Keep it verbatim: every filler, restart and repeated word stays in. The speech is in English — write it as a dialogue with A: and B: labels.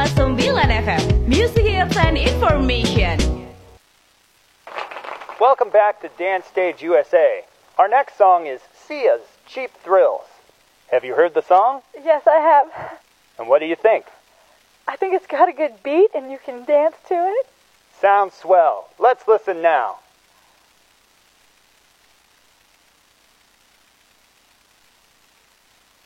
A: koma sembilan F M. Music Hits and Information.
B: Welcome back to Dance Stage U S A. Our next song is Sia's Cheap Thrills. Have you heard the song?
C: Yes, I have.
B: And what do you think?
C: I think it's got a good beat and you can dance to it.
B: Sounds swell. Let's listen now.